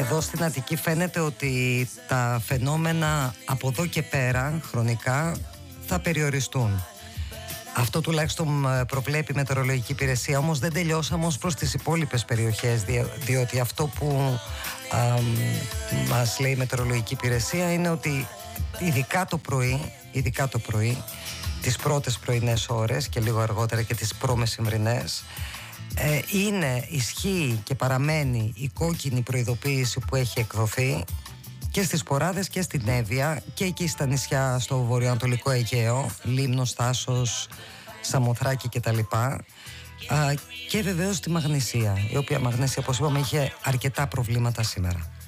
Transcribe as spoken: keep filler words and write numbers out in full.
εδώ στην Αττική φαίνεται ότι τα φαινόμενα από εδώ και πέρα χρονικά θα περιοριστούν. Αυτό τουλάχιστον προβλέπει η Μετεωρολογική Υπηρεσία. Όμως δεν τελειώσαμε ως προς τις υπόλοιπες περιοχές, διότι αυτό που α, μας λέει η Μετεωρολογική Υπηρεσία είναι ότι ειδικά το πρωί, ειδικά το πρωί, τις πρώτες πρωινές ώρες και λίγο αργότερα και τις προμεσημβρινές, ε, είναι, ισχύει και παραμένει η κόκκινη προειδοποίηση που έχει εκδοθεί και στις Ποράδες και στην Εύβοια και εκεί στα νησιά στο βορειοανατολικό Αιγαίο, Λίμνος, Θάσος, Σαμοθράκη κτλ. Και βεβαίως στη Μαγνησία, η οποία Μαγνησία, όπως είπαμε, είχε αρκετά προβλήματα σήμερα.